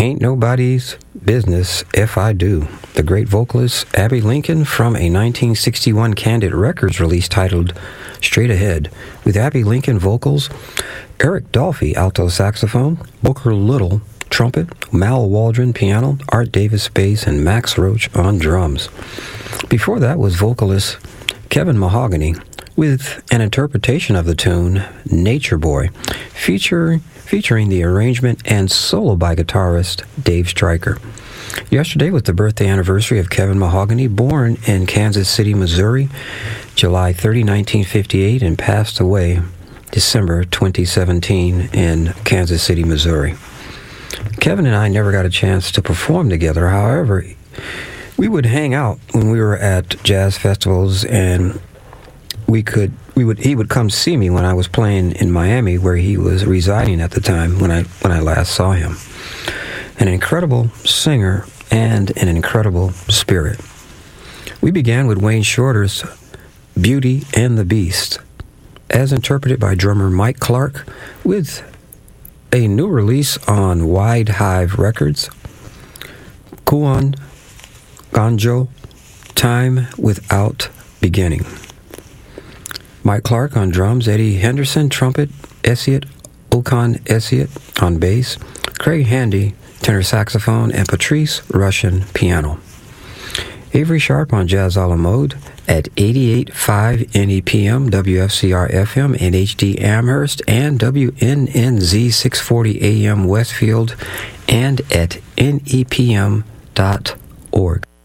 Ain't Nobody's Business If I Do. The great vocalist Abbey Lincoln from a 1961 Candid Records release titled Straight Ahead, with Abbey Lincoln vocals, Eric Dolphy alto saxophone, Booker Little trumpet, Mal Waldron piano, Art Davis bass, and Max Roach on drums. Before that was vocalist Kevin Mahogany with an interpretation of the tune Nature Boy, featuring the arrangement and solo by guitarist Dave Stryker. Yesterday was the birthday anniversary of Kevin Mahogany, born in Kansas City, Missouri, July 30, 1958, and passed away December 2017 in Kansas City, Missouri. Kevin and I never got a chance to perform together. However, we would hang out when we were at jazz festivals, and he would come see me when I was playing in Miami, where he was residing at the time when I last saw him. An incredible singer and an incredible spirit. We began with Wayne Shorter's Beauty and the Beast, as interpreted by drummer Mike Clark, with a new release on Wide Hive Records, Kuon Ganjo, Time Without Beginning. Mike Clark on drums, Eddie Henderson trumpet, Okan Esiet on bass, Craig Handy tenor saxophone, and Patrice Russian piano. Avery Sharp on jazz a la mode at 88.5 NEPM, WFCR-FM in HD Amherst, and WNNZ 640 AM Westfield, and at nepm.org.